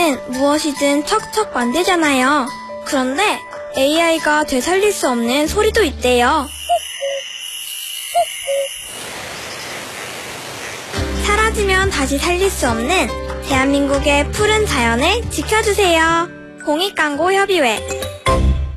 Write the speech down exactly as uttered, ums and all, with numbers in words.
에이아이는 무엇이든 척척 만들잖아요. 그런데 에이아이가 되살릴 수 없는 소리도 있대요. 사라지면 다시 살릴 수 없는 대한민국의 푸른 자연을 지켜주세요. 공익광고협의회